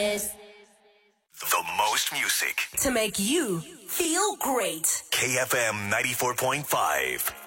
The most music to make you feel great. KFM 94.5.